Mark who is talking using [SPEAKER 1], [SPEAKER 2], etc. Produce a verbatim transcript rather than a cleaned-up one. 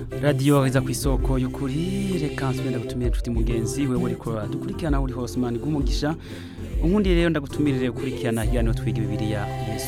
[SPEAKER 1] radiyo iza ku isoko y'ukuri reka nsubire ndagutumire inshuti mugenzi wewe uriko dukurikirana uri hose Imana iguhe umugisha unkundi rero ndagutumirire gukurikirana ikiganiro twiga Bibiliya Yesu